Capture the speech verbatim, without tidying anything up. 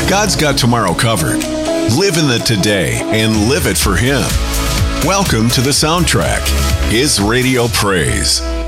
God's got tomorrow covered. Live in the today and live it for Him. Welcome to the Soundtrack, His Radio Praise.